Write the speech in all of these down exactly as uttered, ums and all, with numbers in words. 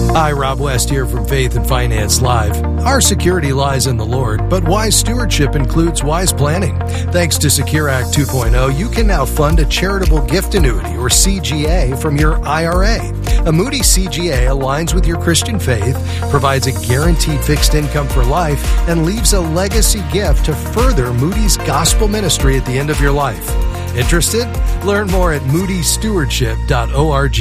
Hi, Rob West here from Faith and Finance Live. Our security lies in the Lord, but wise stewardship includes wise planning. Thanks to Secure Act two point oh, you can now fund a charitable gift annuity, or C G A, from your I R A. A Moody C G A aligns with your Christian faith, provides a guaranteed fixed income for life, and leaves a legacy gift to further Moody's gospel ministry at the end of your life. Interested? Learn more at moody stewardship dot org.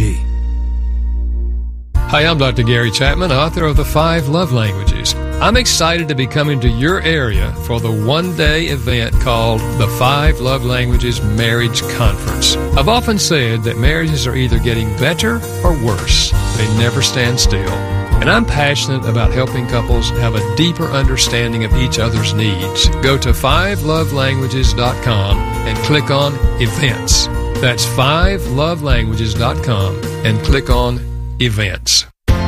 Hi, I'm Doctor Gary Chapman, author of The Five Love Languages. I'm excited to be coming to your area for the one-day event called the Five Love Languages Marriage Conference. I've often said that marriages are either getting better or worse. They never stand still. And I'm passionate about helping couples have a deeper understanding of each other's needs. Go to five love languages dot com and click on Events. That's five love languages dot com and click on Events.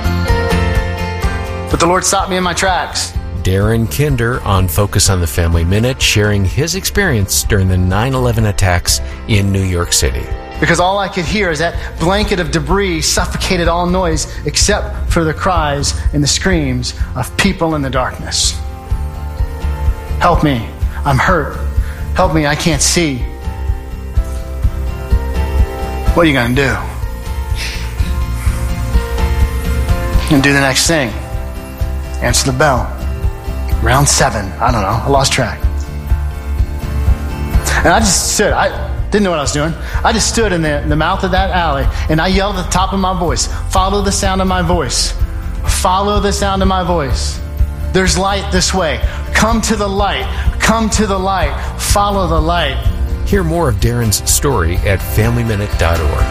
But the Lord stopped me in my tracks. Darren Kinder on Focus on the Family Minute, sharing his experience during the nine eleven attacks in New York City. Because all I could hear is that blanket of debris suffocated all noise except for the cries and the screams of people in the darkness. Help me. I'm hurt. Help me. I can't see. What are you going to do? And do the next thing. Answer the bell. Round seven. I don't know. I lost track. And I just stood. I didn't know what I was doing. I just stood in the, in the mouth of that alley and I yelled at the top of my voice, follow the sound of my voice. Follow the sound of my voice. There's light this way. Come to the light. Come to the light. Follow the light. Hear more of Darren's story at family minute dot org.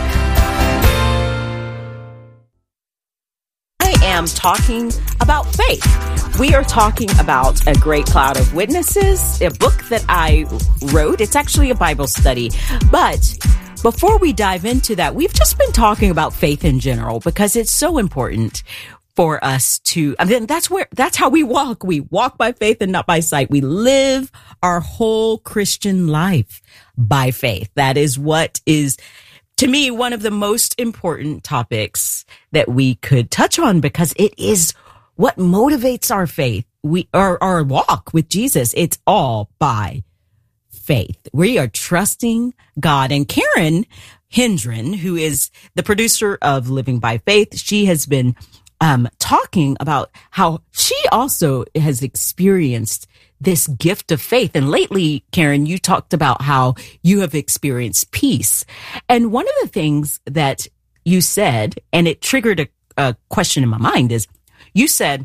Am talking about faith. We are talking about A Great Cloud of Witnesses, a book that I wrote. It's actually a Bible study. But before we dive into that, we've just been talking about faith in general because it's so important for us to, I mean, that's where, that's how we walk. We walk by faith and not by sight. We live our whole Christian life by faith. That is what is, to me, one of the most important topics that we could touch on because it is what motivates our faith. We our, our walk with Jesus. It's all by faith. We are trusting God. And Karen Hendren, who is the producer of Living by Faith, she has been um, talking about how she also has experienced this gift of faith. And lately, Karen, you talked about how you have experienced peace. And one of the things that you said, and it triggered a, a question in my mind, is you said,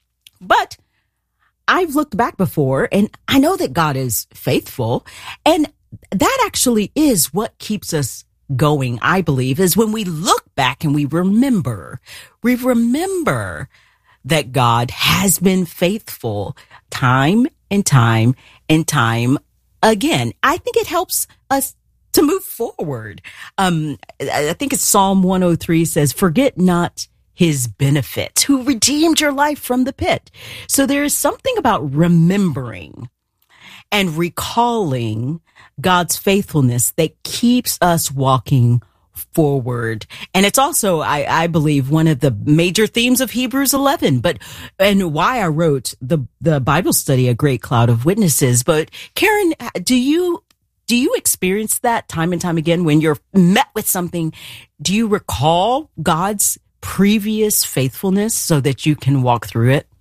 but I've looked back before and I know that God is faithful. And that actually is what keeps us going, I believe, is when we look back and we remember, we remember that God has been faithful time and time and time again. I think it helps us to move forward. Um, I think it's Psalm one oh three says, forget not his benefits, who redeemed your life from the pit. So there is something about remembering and recalling God's faithfulness that keeps us walking forward. And it's also, I, I believe, one of the major themes of Hebrews eleven, but, and why I wrote the, the Bible study, A Great Cloud of Witnesses. But Karen, do you, do you experience that time and time again when you're met with something? Do you recall God's previous faithfulness so that you can walk through it?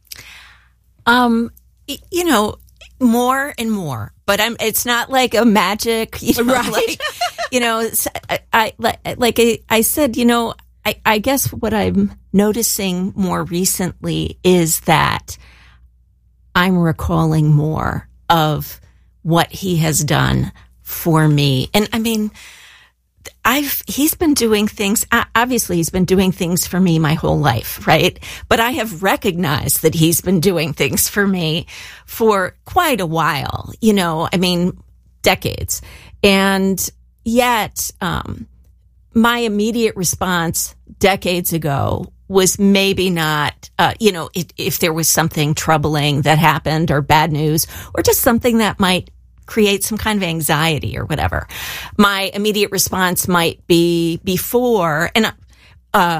Um, you know, more and more, but I'm, it's not like a magic, you know, right. like, you know, I, I like I, I said, you know, I, I guess what I'm noticing more recently is that I'm recalling more of what he has done for me. And I mean, I've, he's been doing things, obviously he's been doing things for me my whole life, right? But I have recognized that he's been doing things for me for quite a while, you know, I mean, decades. And yet, um, my immediate response decades ago was maybe not, uh, you know, it, if there was something troubling that happened or bad news or just something that might create some kind of anxiety or whatever. My immediate response might be before, and um,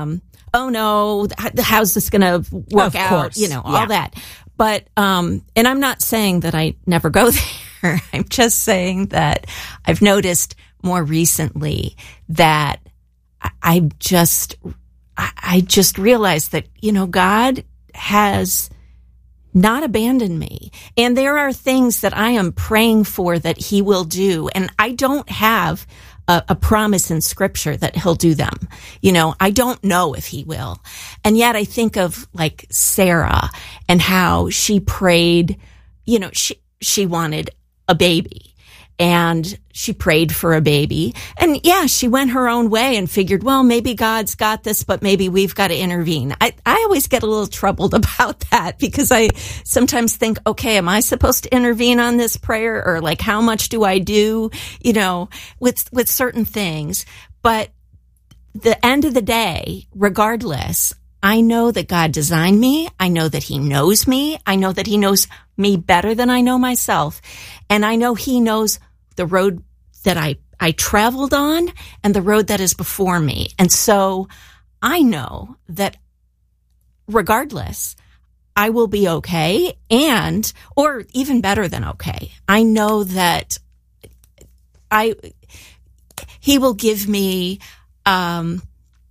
oh no, how's this going to work Of out? course. You know, all Yeah. that. But, um, and I'm not saying that I never go there. I'm just saying that I've noticed more recently that I, I just, I, I just realized that, you know, God has not abandoned me. And there are things that I am praying for that he will do. And I don't have a, a promise in scripture that he'll do them. You know, I don't know if he will. And yet I think of like Sarah and how she prayed, you know, she, she wanted a baby. And she prayed for a baby. And yeah, she went her own way and figured, well, maybe God's got this, but maybe we've got to intervene. I, I always get a little troubled about that because I sometimes think, okay, am I supposed to intervene on this prayer? Or like, how much do I do, you know, with, with certain things? But the end of the day, regardless, I know that God designed me. I know that he knows me. I know that he knows me better than I know myself. And I know he knows the road that I, I traveled on and the road that is before me. And so I know that regardless, I will be okay and, or even better than okay. I know that I, he will give me, um,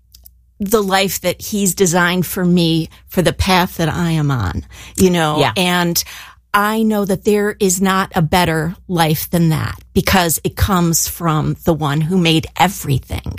the life that he's designed for me for the path that I am on, you know, Yeah. and I know that there is not a better life than that because it comes from the one who made everything.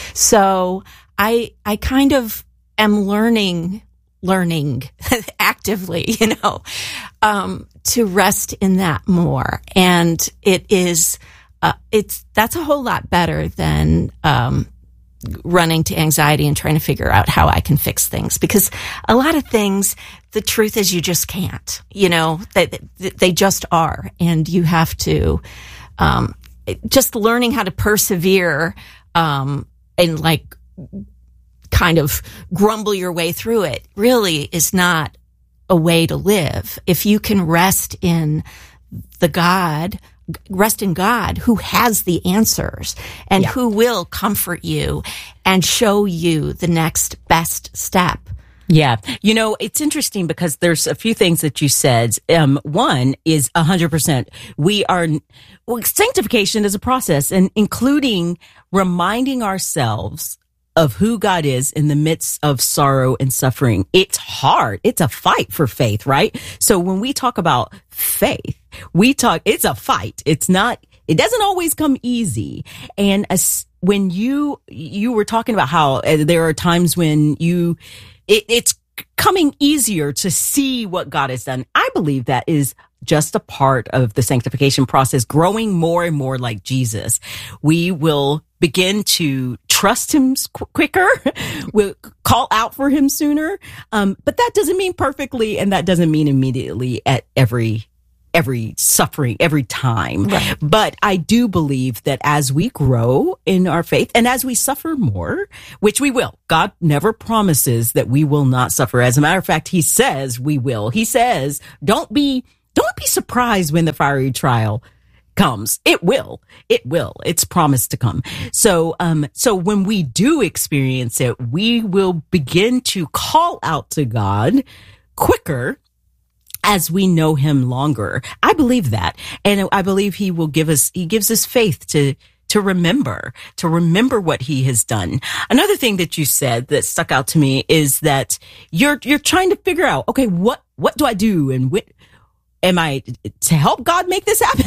So I, I kind of am learning, learning actively, you know, um, to rest in that more. And it is, uh, it's, that's a whole lot better than, um, running to anxiety and trying to figure out how I can fix things, because a lot of things, the truth is you just can't, you know, they, they just are. And you have to, um, just learning how to persevere, um, and like kind of grumble your way through it really is not a way to live. If you can rest in the God, rest in God who has the answers and Yeah. who will comfort you and show you the next best step. Yeah. You know, it's interesting because there's a few things that you said. Um, one is a hundred percent. We are, well, sanctification is a process, and including reminding ourselves of who God is in the midst of sorrow and suffering. It's hard. It's a fight for faith, right? So when we talk about faith, we talk, it's a fight. It's not, it doesn't always come easy. And as, when you, you were talking about how uh, there are times when you, it, it's coming easier to see what God has done. I believe that is just a part of the sanctification process, growing more and more like Jesus. We will begin to trust him qu- quicker. We'll call out for him sooner. Um, but that doesn't mean perfectly, and that doesn't mean immediately at every every suffering, every time. Right. But I do believe that as we grow in our faith and as we suffer more, which we will, God never promises that we will not suffer. As a matter of fact, he says we will. He says, don't be, don't be surprised when the fiery trial comes. It will. It will. It's promised to come. So, um, so when we do experience it, we will begin to call out to God quicker as we know him longer. I believe that. And I believe he will give us, he gives us faith to, to remember, to remember what he has done. Another thing that you said that stuck out to me is that you're, you're trying to figure out, okay, what, what do I do? And what, am I to help God make this happen?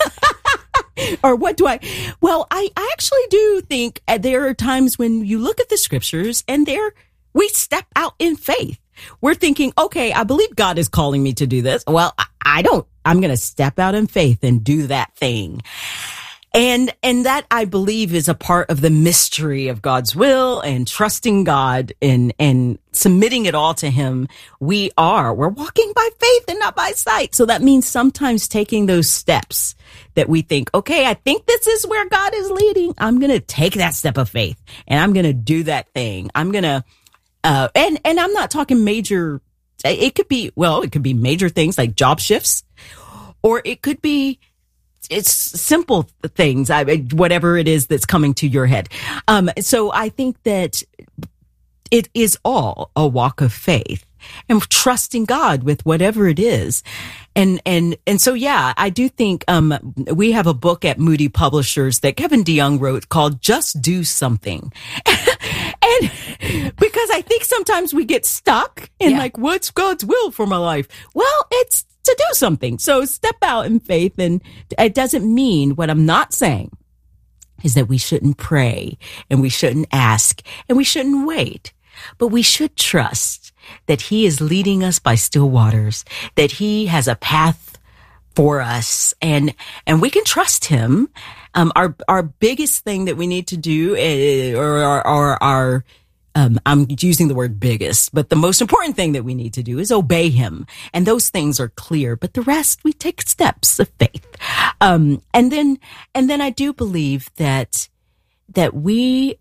Or what do I, well, I, I actually do think there are times when you look at the scriptures and there, we step out in faith. We're thinking, okay, I believe God is calling me to do this. Well, I, I don't, I'm going to step out in faith and do that thing. And, and that I believe is a part of the mystery of God's will and trusting God and, and submitting it all to him. We are, we're walking by faith and not by sight. So that means sometimes taking those steps that we think, okay, I think this is where God is leading. I'm going to take that step of faith and I'm going to do that thing. I'm going to, uh, and, and I'm not talking major, it could be, well, it could be major things like job shifts, or it could be, it's simple things, I, whatever it is that's coming to your head. Um, so I think that it is all a walk of faith and trusting God with whatever it is. And, and, and so, yeah, I do think, um, we have a book at Moody Publishers that Kevin DeYoung wrote called Just Do Something. And because I think sometimes we get stuck in yeah. like, what's God's will for my life? Well, it's to do something. So step out in faith. And it doesn't mean, what I'm not saying is that we shouldn't pray and we shouldn't ask and we shouldn't wait, but we should trust that he is leading us by still waters, that he has a path for us, and and we can trust him. Um, our our biggest thing that we need to do, is, or our, our, our um, I'm using the word biggest, but the most important thing that we need to do is obey him, and those things are clear. But the rest, we take steps of faith, um, and then and then I do believe that that we.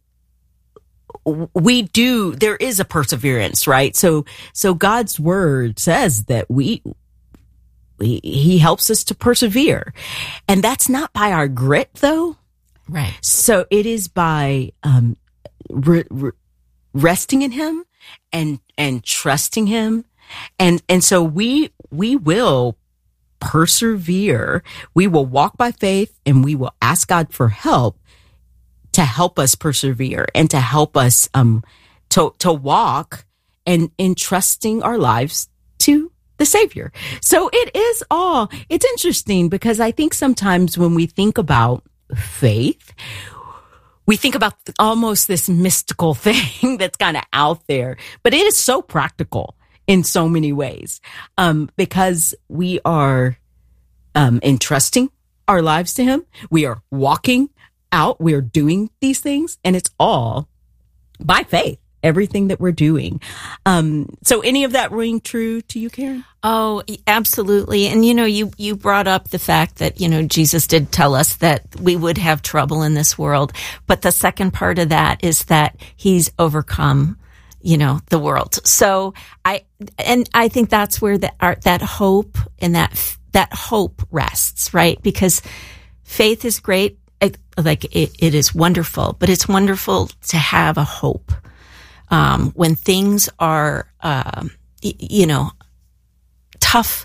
We do, there is a perseverance, right? So, so God's word says that we, we, he helps us to persevere. And that's not by our grit though. Right. So it is by, um, re, re, resting in him and, and trusting him. And, and so we, we will persevere. We will walk by faith and we will ask God for help to help us persevere and to help us um to to walk and entrusting our lives to the Savior. So it is all, it's interesting because I think sometimes when we think about faith, we think about almost this mystical thing that's kind of out there, but it is so practical in so many ways, um, because we are um entrusting our lives to him. We are walking out, we're doing these things, and it's all by faith, everything that we're doing. Um, so any of that ring true to you, Karen? Oh, absolutely. And, you know, you, you brought up the fact that, you know, Jesus did tell us that we would have trouble in this world. But the second part of that is that he's overcome, you know, the world. So I, and I think that's where that, our, that hope and that, that hope rests, right? Because faith is great. Like it, it is wonderful, but it's wonderful to have a hope um, when things are, uh, y- you know, tough.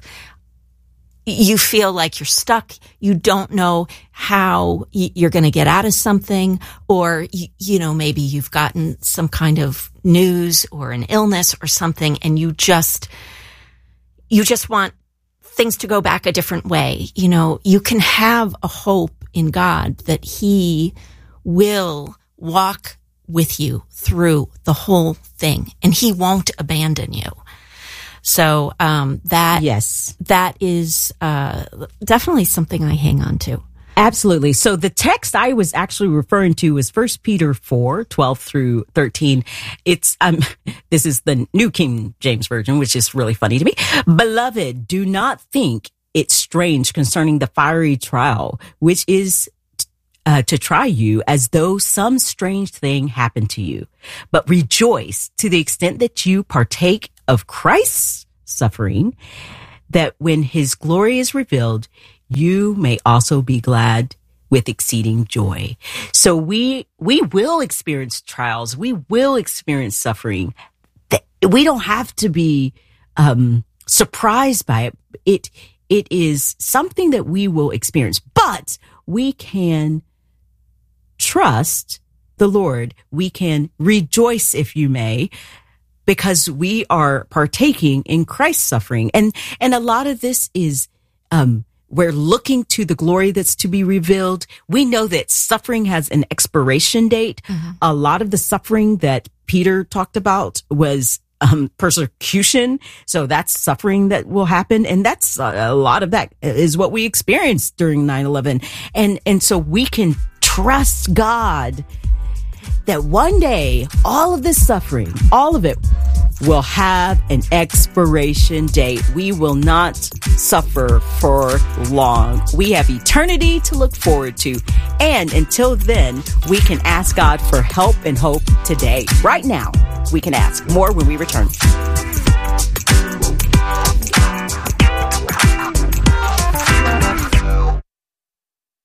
You feel like you're stuck. You don't know how y- you're going to get out of something, or y- you know, maybe you've gotten some kind of news or an illness or something, and you just, you just want things to go back a different way. You know, you can have a hope in God that he will walk with you through the whole thing and he won't abandon you. So, um, that, yes, that is, uh, definitely something I hang on to. Absolutely. So the text I was actually referring to was First Peter four, twelve through thirteen. It's, um, this is the New King James Version, which is really funny to me. Beloved, do not think it's strange concerning the fiery trial, which is uh, to try you as though some strange thing happened to you. But rejoice to the extent that you partake of Christ's suffering, that when his glory is revealed, you may also be glad with exceeding joy. So we, we will experience trials. We will experience suffering. We don't have to be, um, surprised by it. It, it is something that we will experience, but we can trust the Lord. We can rejoice, if you may, because we are partaking in Christ's suffering. And, and a lot of this is, um, we're looking to the glory that's to be revealed. We know that suffering has an expiration date. Mm-hmm. A lot of the suffering that Peter talked about was um, persecution. So that's suffering that will happen. And that's uh, a lot of that is what we experienced during nine eleven. And, and so we can trust God that one day, all of this suffering, all of it will have an expiration date. We will not suffer for long. We have eternity to look forward to. And until then, we can ask God for help and hope today. Right now, we can ask more when we return.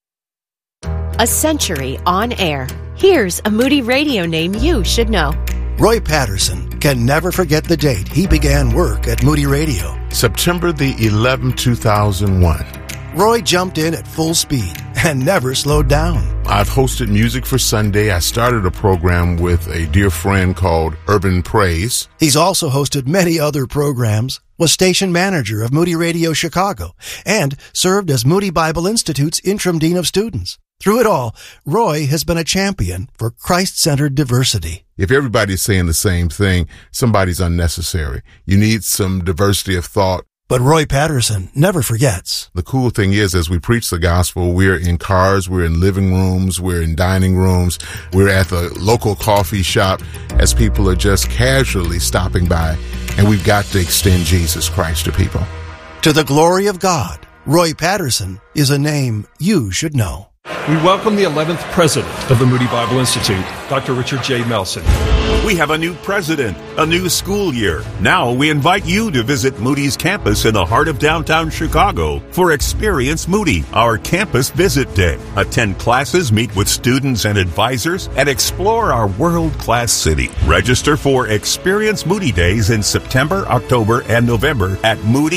A century on air. Here's a Moody Radio name you should know. Roy Patterson can never forget the date he began work at Moody Radio. September the eleventh, two thousand one. Roy jumped in at full speed and never slowed down. I've hosted Music for Sunday. I started a program with a dear friend called Urban Praise. He's also hosted many other programs, was station manager of Moody Radio Chicago, and served as Moody Bible Institute's interim dean of students. Through it all, Roy has been a champion for Christ-centered diversity. If everybody's saying the same thing, somebody's unnecessary. You need some diversity of thought. But Roy Patterson never forgets. The cool thing is, as we preach the gospel, we're in cars, we're in living rooms, we're in dining rooms, we're at the local coffee shop as people are just casually stopping by, and we've got to extend Jesus Christ to people. To the glory of God, Roy Patterson is a name you should know. We welcome the eleventh president of the Moody Bible Institute, Doctor Richard J. Melson. We have a new president, a new school year. Now we invite you to visit Moody's campus in the heart of downtown Chicago for Experience Moody, our campus visit day. Attend classes, meet with students and advisors, and explore our world-class city. Register for Experience Moody Days in September, October, and November at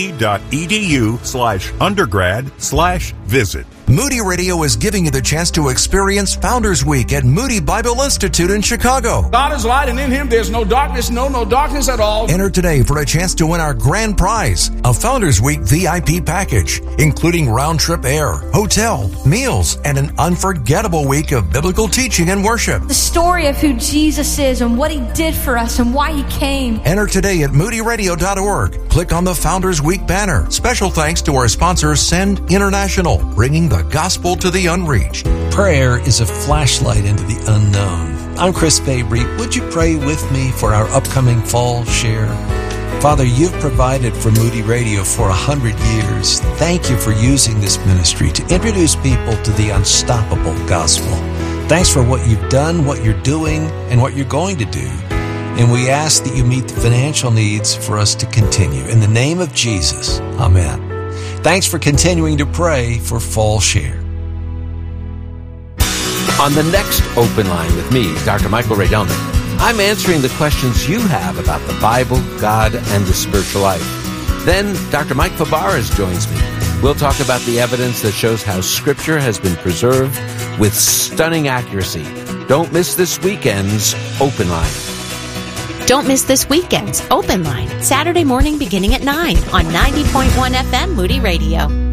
moody.edu slash undergrad slash visit. Moody Radio is giving you the chance to experience Founders Week at Moody Bible Institute in Chicago. God is light, and in Him there's no darkness, no, no darkness at all. Enter today for a chance to win our grand prize, a Founders Week V I P package, including round-trip air, hotel, meals, and an unforgettable week of biblical teaching and worship. The story of who Jesus is and what He did for us and why He came. Enter today at moody radio dot org. Click on the Founders Week banner. Special thanks to our sponsor, Send International, bringing the gospel to the unreached. Prayer is a flashlight into the unknown. I'm Chris Fabry. Would you pray with me for our upcoming fall share? Father, you've provided for Moody Radio for a hundred years. Thank you for using this ministry to introduce people to the unstoppable gospel. Thanks for what you've done, what you're doing, and what you're going to do. And we ask that you meet the financial needs for us to continue. In the name of Jesus, amen. Thanks for continuing to pray for Fall Share. On the next Open Line with me, Doctor Michael Ray Delman, I'm answering the questions you have about the Bible, God, and the spiritual life. Then Doctor Mike Fabarez joins me. We'll talk about the evidence that shows how Scripture has been preserved with stunning accuracy. Don't miss this weekend's Open Line. Don't miss this weekend's Open Line, Saturday morning beginning at nine on ninety point one F M Moody Radio.